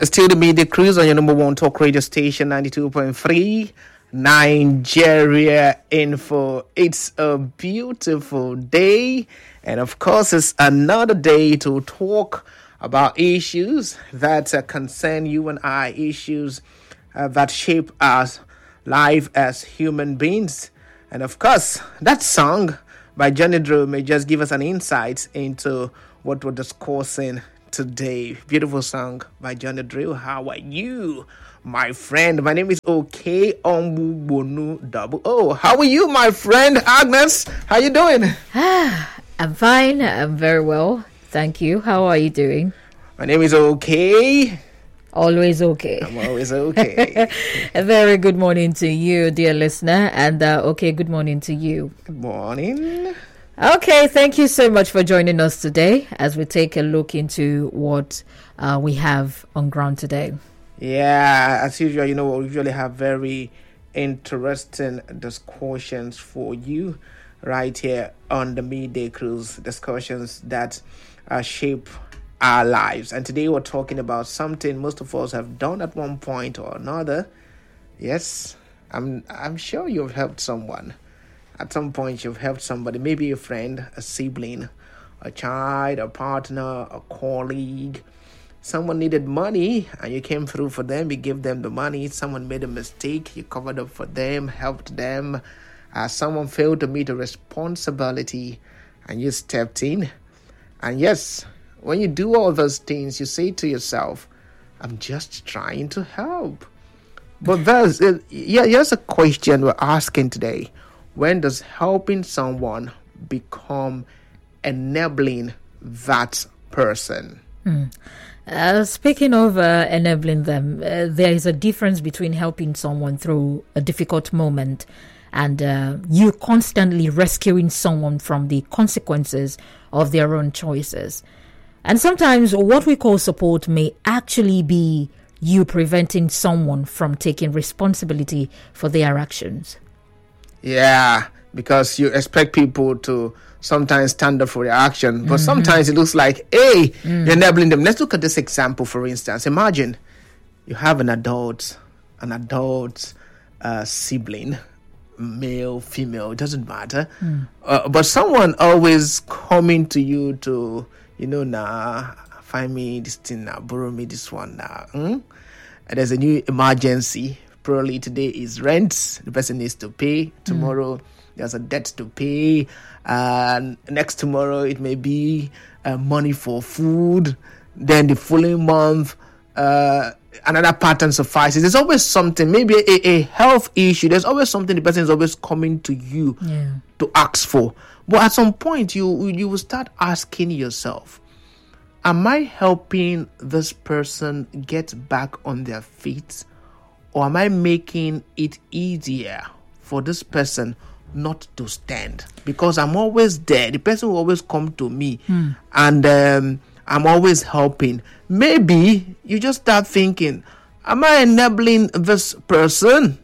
Still the Media Cruise on your number one talk radio station, 92.3 Nigeria Info. It's a beautiful day, and of course, it's another day to talk about issues that concern you and I, issues that shape our life as human beings. And of course, that song by Johnny Drew may just give us an insight into what we're discussing today. Beautiful song by Johnny Drew. How are you, my friend? My name is OK Ombubonu Double O. How are you, my friend? Agnes, how you doing? I'm fine. I'm very well. Thank you. How are you doing? My name is OK. Always okay. I'm always okay. A very good morning to you, dear listener. And good morning to you. Good morning. Okay, thank you so much for joining us today as we take a look into what we have on ground today. Yeah, as usual, we usually have very interesting discussions for you right here on the Midday Cruise, discussions that shape our lives. And today we're talking about something most of us have done at one point or another. Yes, I'm sure you've helped someone. At some point, you've helped somebody, maybe a friend, a sibling, a child, a partner, a colleague. Someone needed money and you came through for them. You gave them the money. Someone made a mistake. You covered up for them, helped them. Someone failed to meet a responsibility and you stepped in. And yes, when you do all those things, you say to yourself, I'm just trying to help. But here's a question we're asking today. When does helping someone become enabling that person? Speaking of enabling them, there is a difference between helping someone through a difficult moment and you constantly rescuing someone from the consequences of their own choices. And sometimes what we call support may actually be you preventing someone from taking responsibility for their actions. Yeah, because you expect people to sometimes stand up for their action, but sometimes it looks like, hey, you're enabling them. Let's look at this example, for instance. Imagine you have an adult sibling, male, female, it doesn't matter. But someone always coming to you to, find me this thing now, borrow me this one now. And there's a new emergency. Probably today is rent. The person needs to pay. Tomorrow there's a debt to pay. Next tomorrow it may be money for food. Then the following month another pattern suffices. There's always something, maybe a health issue. There's always something the person is always coming to you to ask for. But at some point you will start asking yourself, am I helping this person get back on their feet? Or am I making it easier for this person not to stand? Because I'm always there. The person will always come to me. And I'm always helping. Maybe you just start thinking, am I enabling this person?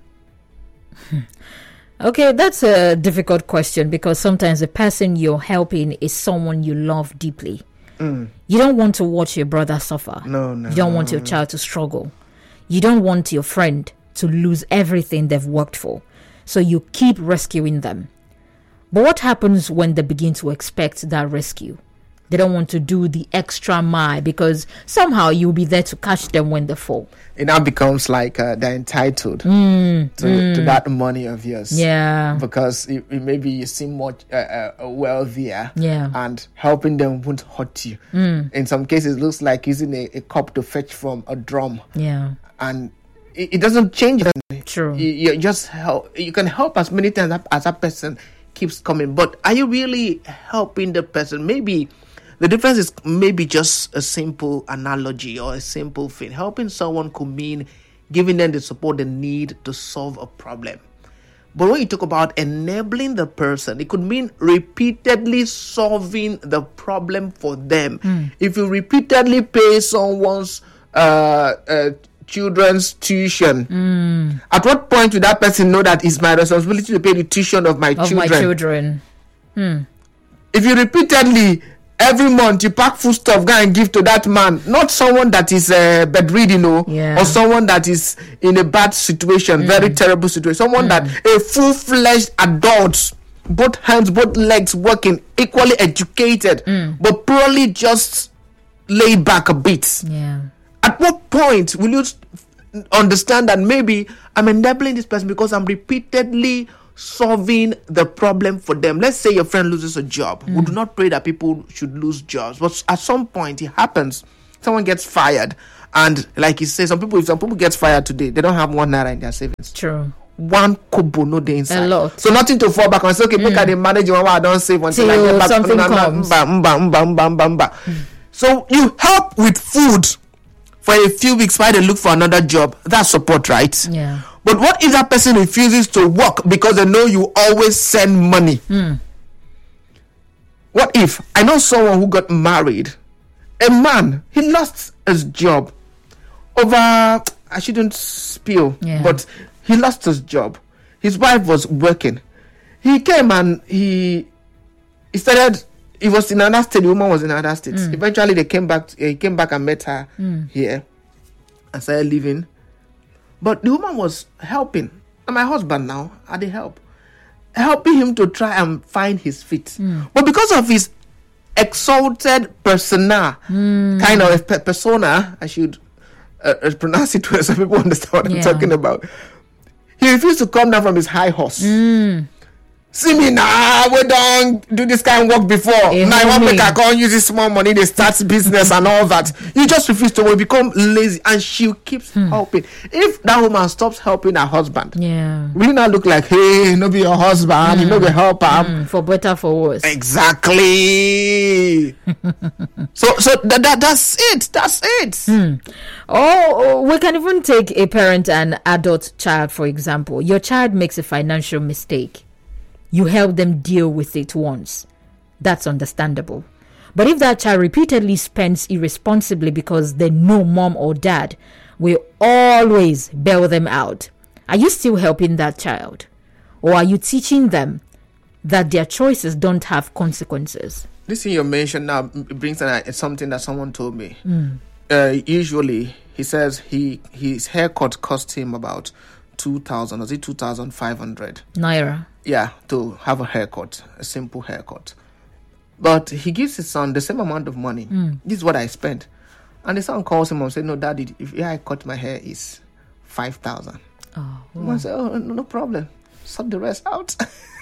Okay, that's a difficult question because sometimes the person you're helping is someone you love deeply. You don't want to watch your brother suffer. No. You don't want your child to struggle. You don't want your friend to lose everything they've worked for. So you keep rescuing them. But what happens when they begin to expect that rescue? They don't want to do the extra mile because somehow you'll be there to catch them when they fall. It now becomes like they're entitled to that money of yours. Yeah. Because maybe you seem much wealthier. Yeah. And helping them won't hurt you. In some cases, it looks like using a cup to fetch from a drum. Yeah. And it doesn't change anything. True. You just help. You can help as many times as that person keeps coming. But are you really helping the person? Maybe the difference is maybe just a simple analogy or a simple thing. Helping someone could mean giving them the support they need to solve a problem. But when you talk about enabling the person, it could mean repeatedly solving the problem for them. If you repeatedly pay someone's children's tuition, at what point will that person know that it's my responsibility to pay the tuition of my children? If If you repeatedly every month you pack food stuff, go and give to that man, not someone that is bedridden, or someone that is in a bad situation, very terrible situation, someone that a full-fledged adult, both hands, both legs working, equally educated, but probably just laid back a bit. At what point will you understand that maybe I'm enabling this person because I'm repeatedly solving the problem for them? Let's say your friend loses a job. We do not pray that people should lose jobs, but at some point it happens. Someone gets fired, and like you say, if some people get fired today, they don't have 1 naira in their savings. True. 1 kobo no day inside. A lot. So nothing to fall back on. Say, okay, make I manage one I don't save until I get back. Something comes. So you help with food for a few weeks while they look for another job. That's support, right? Yeah. But what if that person refuses to work because they know you always send money? What if I know someone who got married? A man, he lost his job over, I shouldn't spill, but he lost his job. His wife was working. He came and he started. He was in another state. The woman was in another state. Eventually, he came back and met her here and started living. But the woman was helping. And my husband now had the helping him to try and find his feet. But because of his exalted persona, kind of a persona, I should pronounce it well so people understand what I'm talking about. He refused to come down from his high horse. See me now, we don't do this kind of work before. Now I want to make I can't use this small money, they start business and all that. You just refuse to become lazy, and she keeps helping. If that woman stops helping her husband, will you not look like, hey, no be your husband, you know the helper. For better, for worse. Exactly. so that's it. That's it. Oh, we can even take a parent and adult child, for example. Your child makes a financial mistake. You help them deal with it once. That's understandable. But if that child repeatedly spends irresponsibly because they know mom or dad will always bail them out, are you still helping that child? Or are you teaching them that their choices don't have consequences? This thing you mentioned now brings something that someone told me. Usually, he says his haircut cost him about 2,000, was it 2,500 naira? Yeah, to have a haircut, a simple haircut. But he gives his son the same amount of money. This is what I spent. And the son calls him and says, no, daddy, if I cut my hair is 5,000. I said, oh, no problem. Sort the rest out.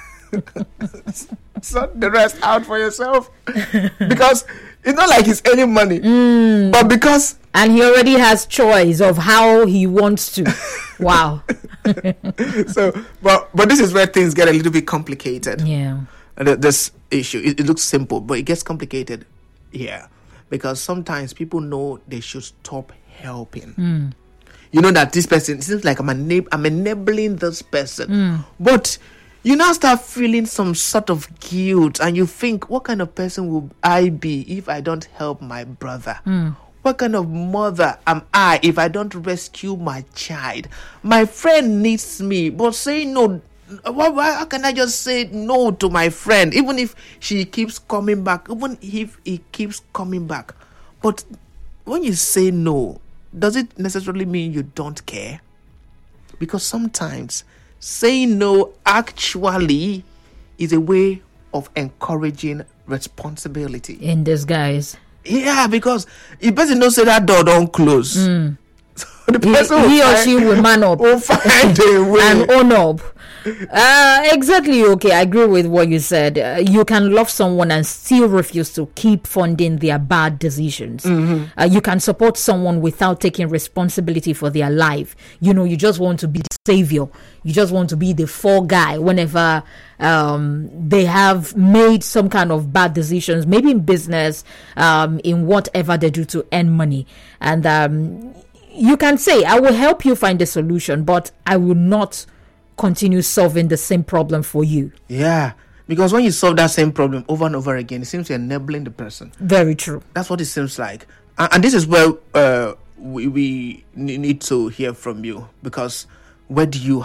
Sort the rest out for yourself. Because it's not like he's earning money. But because... And he already has choice of how he wants to. Wow. So, but this is where things get a little bit complicated. Yeah. This issue, it looks simple, but it gets complicated here because sometimes people know they should stop helping. You know that this person, it seems like I'm enabling this person, but you now start feeling some sort of guilt, and you think, what kind of person will I be if I don't help my brother? What kind of mother am I if I don't rescue my child? My friend needs me, but saying no, how can I just say no to my friend, even if she keeps coming back, even if he keeps coming back? But when you say no, does it necessarily mean you don't care? Because sometimes saying no actually is a way of encouraging responsibility. In disguise. Yeah, because if person don't say that door don't close, so the person he or she will man up, will find a way and own up. Exactly. Okay, I agree with what you said. You can love someone and still refuse to keep funding their bad decisions. You can support someone without taking responsibility for their life. You just want to be the savior. You just want to be the fall guy whenever they have made some kind of bad decisions, maybe in business, in whatever they do to earn money. And you can say, I will help you find a solution, but I will not continue solving the same problem for you. Yeah, because when you solve that same problem over and over again, it seems you're enabling the person. Very true. That's what it seems like. And this is where we need to hear from you, because where do you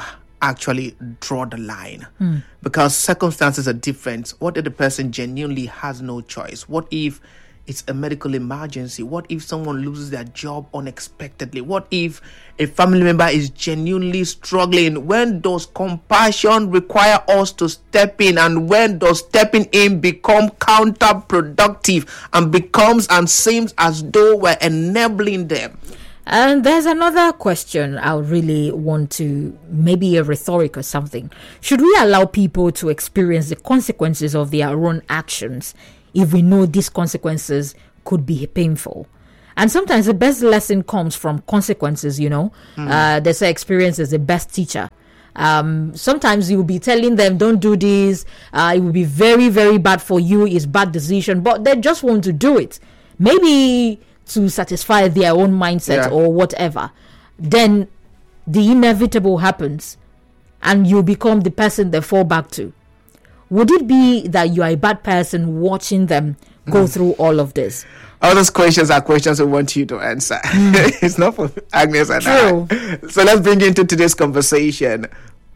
actually draw the line? Because circumstances are different. What if the person genuinely has no choice? What if it's a medical emergency? What if someone loses their job unexpectedly? What if a family member is genuinely struggling? When does compassion require us to step in? And when does stepping in become counterproductive and becomes and seems as though we're enabling them? And there's another question I would really want to, maybe a rhetoric or something. Should we allow people to experience the consequences of their own actions if we know these consequences could be painful? And sometimes the best lesson comes from consequences, you know. They say experience is the best teacher. Sometimes you'll be telling them, don't do this. It will be very, very bad for you. It's bad decision. But they just want to do it. Maybe to satisfy their own mindset or whatever. Then the inevitable happens and you become the person they fall back to. Would it be that you are a bad person watching them go through all of this? All those questions are questions we want you to answer. It's not for Agnes and True. I. So let's bring into today's conversation.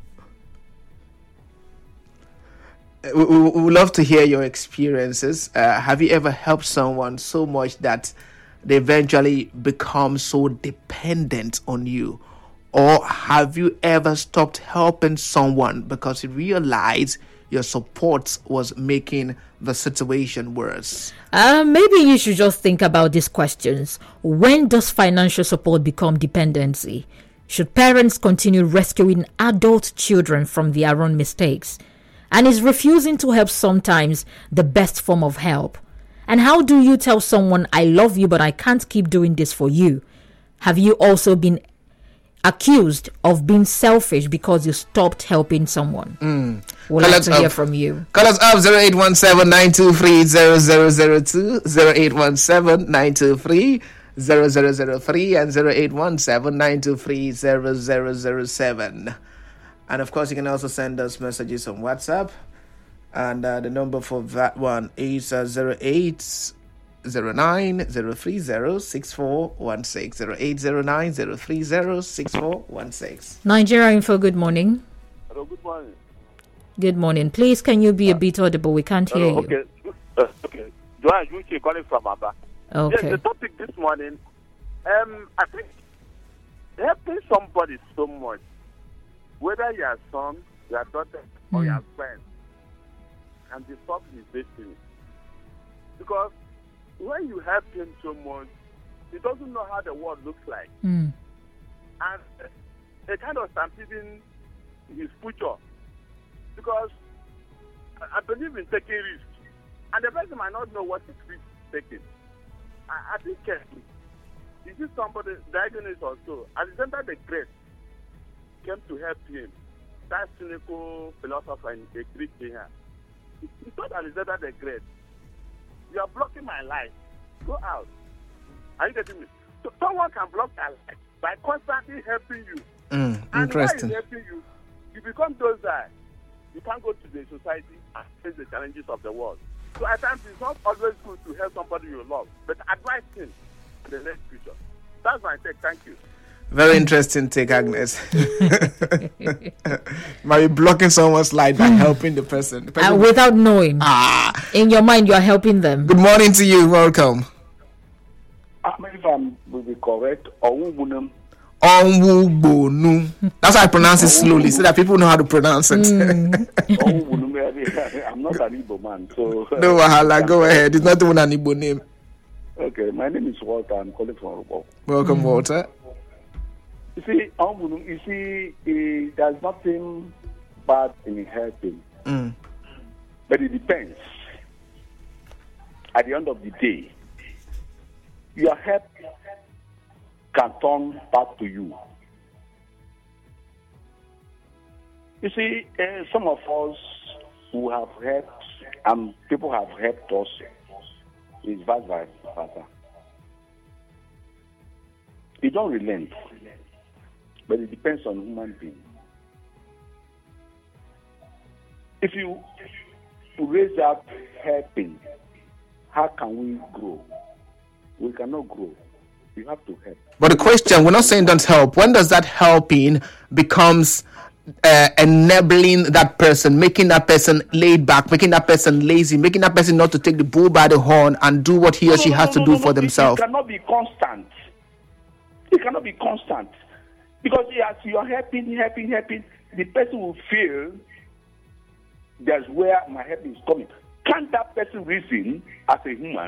We would love to hear your experiences. Have you ever helped someone so much that they eventually become so dependent on you? Or have you ever stopped helping someone because you realized your support was making the situation worse? Maybe you should just think about these questions. When does financial support become dependency? Should parents continue rescuing adult children from their own mistakes? And is refusing to help sometimes the best form of help? And how do you tell someone, I love you, but I can't keep doing this for you? Have you also been accused of being selfish because you stopped helping someone? We'd like to hear from you. Call us up 0817-923-0002, 0817-923-0003, and 0817-923-0007. And of course, you can also send us messages on WhatsApp. And the number for that one is 0809-030-6416, 0809-030-6416. Nigeria Info, good morning. Hello, good morning. Good morning. Please, can you be a bit audible? We can't hear you. Okay. Okay. Joanne Yuchi calling from Aba. Okay. Yes, the topic this morning, I think helping somebody so much, whether your son, your daughter, or your friend, can disrupt his destiny. Because when you help him so much, he doesn't know how the world looks like. And it kind of stampeding his future. Because I believe in taking risks. And the person might not know what is risk taking. I think this is somebody diagnosed also. Alexander the Great came to help him. That cynical philosopher in the Greek here. He told Alexander the Great, you are blocking my life. Go out. Are you getting me? So someone can block your life by constantly helping you. And Interesting. while he's helping you, you become those that you can't go to the society and face the challenges of the world. So at times it's not always good to help somebody you love, but advise him in the next future. That's my take. Thank you. Very interesting take, Agnes. By blocking someone's life by helping the person. Without knowing. In your mind, you are helping them. Good morning to you. Welcome. If I will be correct, Onwubonu. Onwubonu. That's how I pronounce it slowly so that people know how to pronounce it. I'm not an Igbo man, so... No, Wahala, go ahead. It's not even an Igbo name. Okay, my name is Walter. I'm calling from Rubo. Welcome, Walter. You see, there's nothing bad in helping. But it depends. At the end of the day, your help can turn back to you. You see, some of us who have helped and people have helped us is vice versa. You don't relent, but it depends on human being. If you raise up helping, how can we grow? We cannot grow. You have to help. But the question, we're not saying don't help. When does that helping becomes enabling that person, making that person laid back, making that person lazy, making that person not to take the bull by the horn and do what he or she has to do for themselves. It cannot be constant. It cannot be constant. Because as you are helping, the person will feel that's where my help is coming. Can't that person reason as a human